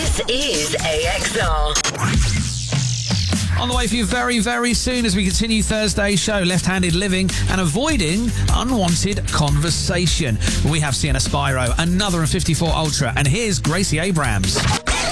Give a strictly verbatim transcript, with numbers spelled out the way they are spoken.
This is A X R. On the way for you very, very soon as we continue Thursday's show, Left-Handed Living and Avoiding Unwanted Conversation. We have Sienna Spyro, another in fifty-four Ultra, and here's Gracie Abrams.